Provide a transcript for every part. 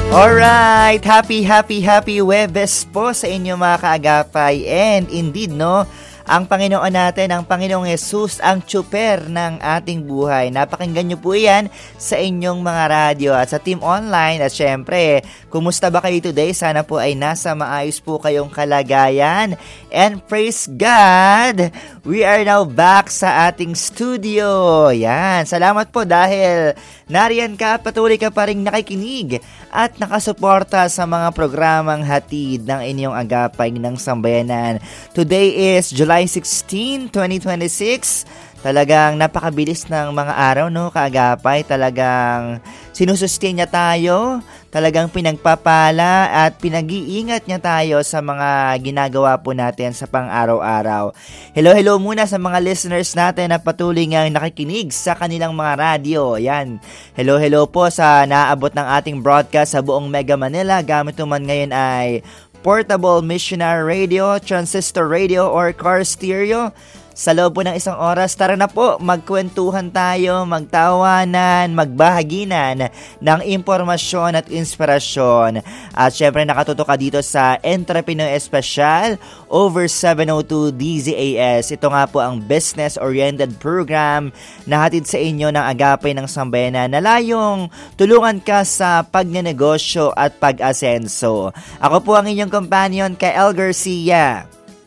Alright, happy Webes po sa inyo mga kaagapay. And indeed, no, ang Panginoon natin, ang Panginoong Jesus, ang tsuper ng ating buhay. Napakinggan nyo po yan sa inyong mga radyo at sa Team Online. At syempre, kumusta ba kayo today? Sana po ay nasa maayos po kayong kalagayan. And praise God, we are now back sa ating studio. Yan, salamat po dahil nariyan ka, patuloy ka pa rin nakikinig at nakasuporta sa mga programang hatid ng inyong agapay ng sambayanan. Today is July 16, 2026. Talagang napakabilis ng mga araw, no, kaagapay. Talagang sinusustain niya tayo. Talagang pinagpapala at pinag-iingat niya tayo sa mga ginagawa po natin sa pang-araw-araw. Hello muna sa mga listeners natin na patuloy ngang nakikinig sa kanilang mga radyo. Yan. Hello po sa naaabot ng ating broadcast sa buong Mega Manila. Gamit naman ngayon ay Portable Missionary Radio, Transistor Radio, or Car Stereo. Sa loob po ng isang oras, tara na po, magkwentuhan tayo, magtawanan, magbahaginan ng impormasyon at inspirasyon. At syempre nakatuto ka dito sa Entrepreneur Special over 702 DZAS. Ito nga po ang business-oriented program na hatid sa inyo ng agapay ng sambayanan na layong tulungan ka sa pagnenegosyo at pag-asenso. Ako po ang inyong companion, Kael Garcia.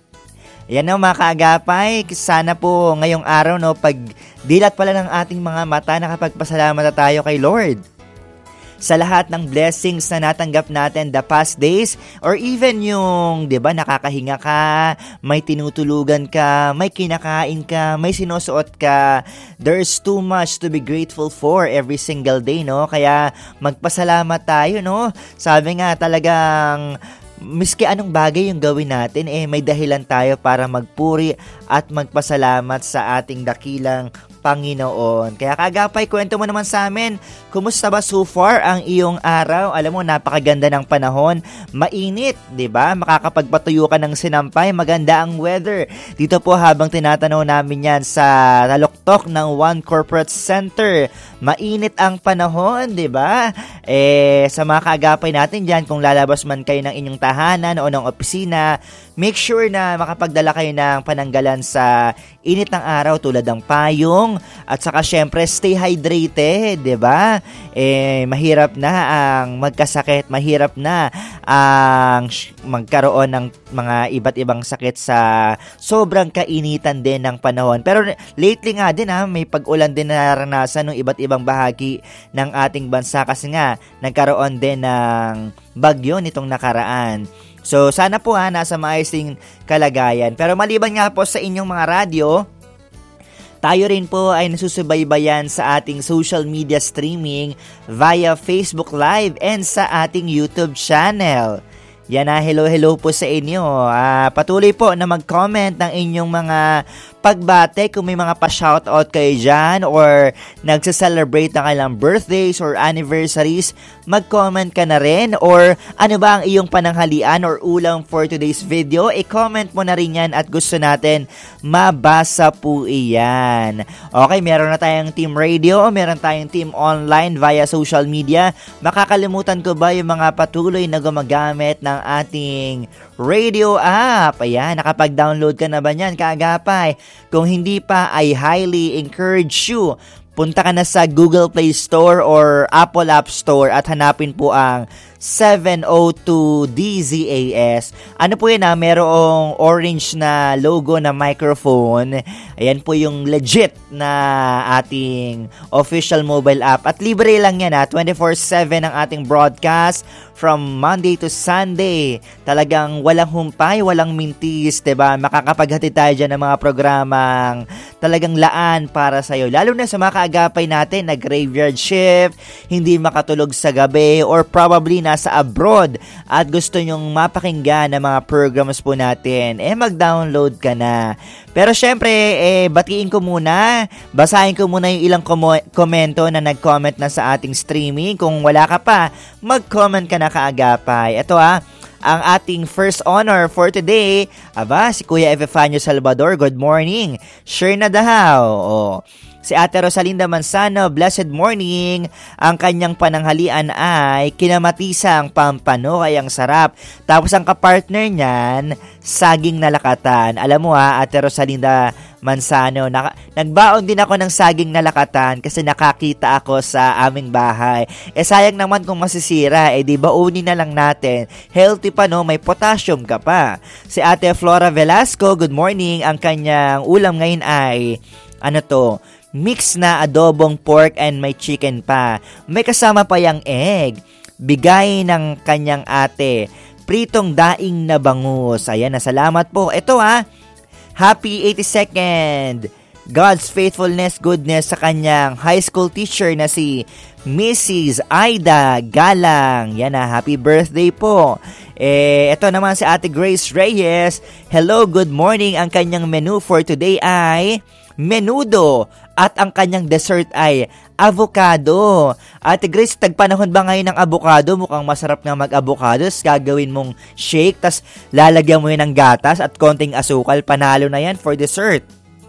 Yan o mga kaagapay, sana po ngayong araw, no, pag dilat pala ng ating mga mata, nakapagpasalamat na tayo kay Lord sa lahat ng blessings na natanggap natin the past days, or even yung, di ba, nakakahinga ka, may tinutulugan ka, may kinakain ka, may sinusuot ka. There's too much to be grateful for every single day, no? Kaya magpasalamat tayo, no? Sabi nga talagang miski anong bagay yung gawin natin, may dahilan tayo para magpuri at magpasalamat sa ating dakilang Panginoon. Kaya kaagapay, kwento mo naman sa amin, kumusta ba so far ang iyong araw? Alam mo, napakaganda ng panahon, mainit, di ba? Makakapagpatuyo ka ng sinampay, maganda ang weather. Dito po habang tinatanaw namin yan sa taluktok ng One Corporate Center, mainit ang panahon, di ba? Sa mga kaagapay natin dyan, kung lalabas man kayo ng inyong tahanan o ng opisina, make sure na makapagdala kayo ng pananggalan sa init ng araw tulad ng payong, at saka syempre stay hydrated, 'di ba? Mahirap na ang magkasakit, mahirap na ang magkaroon ng mga iba't ibang sakit sa sobrang kainitan din ng panahon. Pero lately nga din may pag-ulan din na naranasan ng iba't ibang bahagi ng ating bansa kasi nga nagkaroon din ng bagyo nitong nakaraan. So, sana po nasa maayos kalagayan. Pero maliban nga po sa inyong mga radyo, tayo rin po ay nasusubaybayan sa ating social media streaming via Facebook Live and sa ating YouTube channel. Yan hello po sa inyo. Patuloy po na mag-comment ng inyong mga pagbate kung may mga pa-shoutout kayo dyan or nagsa-celebrate ng kailang birthdays or anniversaries, mag-comment ka na rin, or ano ba ang iyong pananghalian or ulam for today's video, i-comment mo na rin yan at gusto natin mabasa po iyan. Okay, meron na tayong Team Radio, meron tayong Team Online via social media. Makakalimutan ko ba yung mga patuloy na gumagamit ng ating radio app? Ayan, nakapag-download ka na ba niyan, kaagapay? Kung hindi pa, I highly encourage you, punta ka na sa Google Play Store or Apple App Store at hanapin po ang 702 DZAS. Ano po yun merong orange na logo na microphone. Ayan po yung legit na ating official mobile app. At libre lang yan 24/7 ang ating broadcast from Monday to Sunday. Talagang walang humpay, walang mintis, diba? Makakapaghatid tayo dyan ng mga programang talagang laan para sa'yo. Lalo na sa mga kaagapay natin na graveyard shift, hindi makatulog sa gabi, or probably nasa abroad at gusto nyong mapakinggan ng mga programs po natin, mag-download ka na. Pero syempre, batiin ko muna, basahin ko muna yung ilang komento na nag-comment na sa ating streaming. Kung wala ka pa, mag-comment ka na kaagapay. Ito ang ating first honor for today, si Kuya Epifanio Salvador. Good morning. Sure na daw. Si Ate Rosalinda Manzano, blessed morning. Ang kanyang pananghalian ay kinamatisang pampano, ay ang sarap. Tapos ang kapartner niyan, saging na lakatan. Alam mo Ate Rosalinda Manzano, nagbaon din ako ng saging na lakatan kasi nakakita ako sa aming bahay. Sayang naman kung masisira, di baunin na lang natin. Healthy pa may potassium ka pa. Si Ate Flora Velasco, good morning. Ang kanyang ulam ngayon ay, mix na adobong pork and may chicken pa. May kasama pa yung egg. Bigay ng kanyang ate. Pritong daing na bangus. Ayan, salamat po. Ito happy 82nd God's faithfulness, goodness sa kanyang high school teacher na si Mrs. Aida Galang. Yan happy birthday po. Ito naman si Ate Grace Reyes. Hello, good morning. Ang kanyang menu for today ay menudo at ang kanyang dessert ay avocado. Ate Grace, tagpanahon ba ngayon ng avocado? Mukhang masarap nga mag-avocado. Gagawin mong shake, tas lalagyan mo yun ng gatas at konting asukal. Panalo na yan for dessert.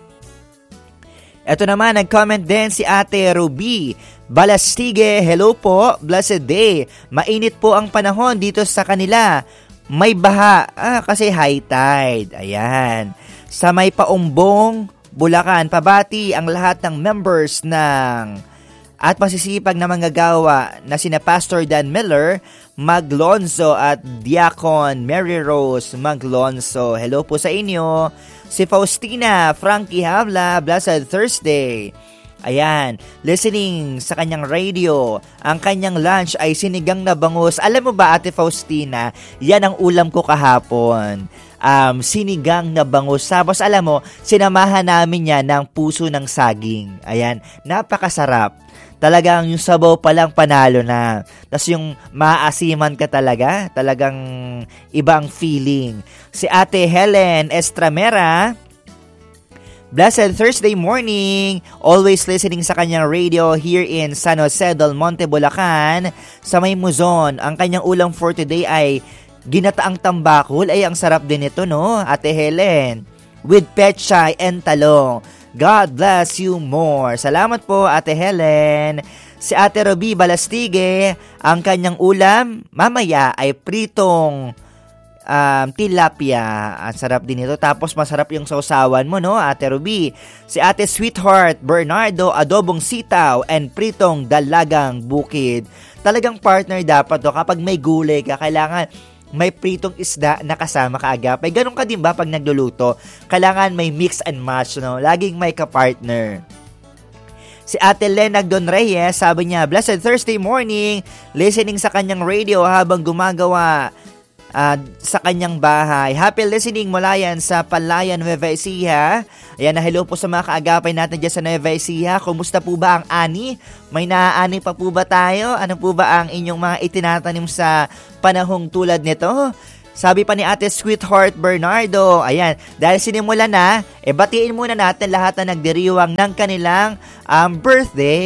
Ito naman, nag-comment din si Ate Ruby Balastige. Hello po, blessed day. Mainit po ang panahon dito sa kanila. May baha kasi high tide. Ayan. Sa may Paumbong, Bulacan, pabati ang lahat ng members ng at masisipag na manggagawa na sina Pastor Dan Miller Maglonzo at Diakon Mary Rose Maglonzo. Hello po sa inyo. Si Faustina Frankie Havla, blessed Thursday. Ayan, listening sa kanyang radio. Ang kanyang lunch ay sinigang na bangus. Alam mo ba, Ate Faustina, yan ang ulam ko kahapon. Sinigang na bangus. Tapos alam mo, sinamahan namin yan ng puso ng saging. Ayan, napakasarap. Talagang yung sabaw pa lang panalo na. Tapos yung maasiman ka talaga, talagang ibang feeling. Si Ate Helen Estramera, blessed Thursday morning, always listening sa kanyang radio here in San Jose del Monte, Bulacan, sa may Muzon. Ang kanyang ulam for today ay ginataang tambakol. Ay, ang sarap din ito, no, Ate Helen? With pechay and talong. God bless you more. Salamat po, Ate Helen. Si Ate Ruby Balastige, ang kanyang ulam mamaya ay pritong tilapia. Ang sarap din ito. Tapos masarap yung sausawan mo, no, Ate Ruby. Si Ate Sweetheart Bernardo, adobong sitaw and pritong dalagang bukid. Talagang partner dapat to. Kapag may gulay ka, kailangan may pritong isda na kasama kaagapay. Ganun ka din ba pag nagluluto? Kailangan may mix and match, no? Laging may ka-partner. Si Ate Lena Don Reyes, sabi niya, blessed Thursday morning, listening sa kanyang radio habang gumagawa sa kanyang bahay. Happy listening mula yan sa Palayan, Nueva Ecija. Ayan, hello po sa mga kaagapay natin dyan sa Nueva Ecija. Kumusta po ba ang ani? May naaani pa po ba tayo? Ano po ba ang inyong mga itinatanim sa panahong tulad nito? Sabi pa ni Ate Sweetheart Bernardo, ayan, dahil sinimula na, batiin muna natin lahat na nagdiriwang ng kanilang birthday.